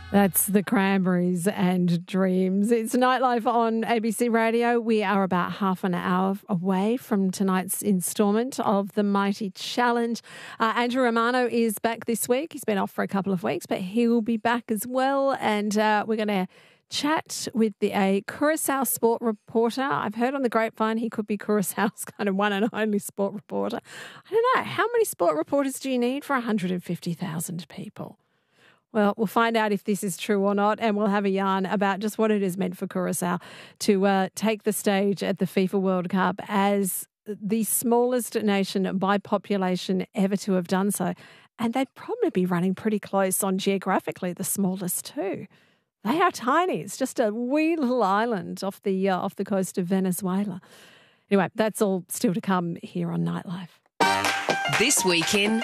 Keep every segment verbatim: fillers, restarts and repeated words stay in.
That's the Cranberries and Dreams. It's Nightlife on A B C Radio. We are about half an hour away from tonight's instalment of the Mighty Challenge. Uh, Andrew Romano is back this week. He's been off for a couple of weeks, but he will be back as well. And uh, we're going to chat with the a Curaçao sport reporter. I've heard on the grapevine he could be Curaçao's kind of one and only sport reporter. I don't know. How many sport reporters do you need for one hundred fifty thousand people? Well, we'll find out if this is true or not, and we'll have a yarn about just what it has meant for Curaçao to uh, take the stage at the FIFA World Cup as the smallest nation by population ever to have done so. And they'd probably be running pretty close on geographically the smallest too. They are tiny. It's just a wee little island off the uh, off the coast of Venezuela. Anyway, that's all still to come here on Nightlife. This Week in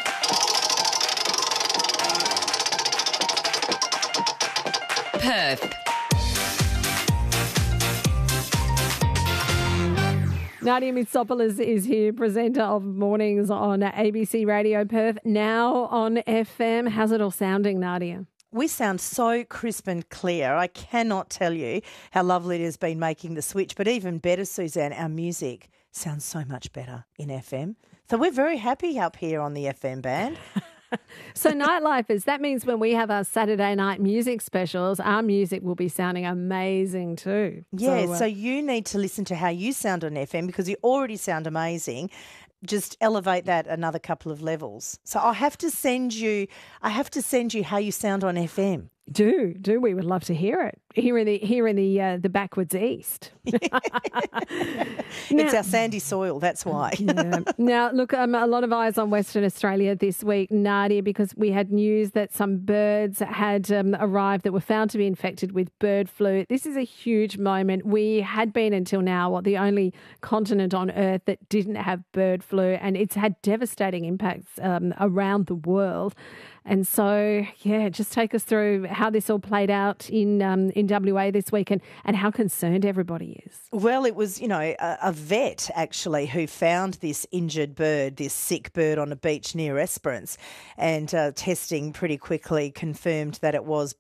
Perth. Nadia Mitsopoulos is here, presenter of Mornings on A B C Radio Perth, now on F M. How's it all sounding, Nadia? We sound so crisp and clear. I cannot tell you how lovely it has been making the switch. But even better, Suzanne, our music sounds so much better in F M. So we're very happy up here on the F M band. So Nightlifers, that means when we have our Saturday night music specials, our music will be sounding amazing too. Yeah, so, uh, so you need to listen to how you sound on F M because you already sound amazing. Just elevate that another couple of levels. So I have to send you, I have to send you how you sound on F M. Do, do. We would love to hear it. Here in the here in the uh, the backwards east. It's Now- our sandy soil, that's why. Yeah. Now, look, um, a lot of eyes on Western Australia this week, Nadia, because we had news that some birds had um, arrived that were found to be infected with bird flu. This is a huge moment. We had been until now what the only continent on Earth that didn't have bird flu, and it's had devastating impacts um, around the world. And so, yeah, just take us through how this all played out in um, in W A this week and, and how concerned everybody is. Well, it was, you know, a, a vet actually who found this injured bird, this sick bird on a beach near Esperance, and uh, testing pretty quickly confirmed that it was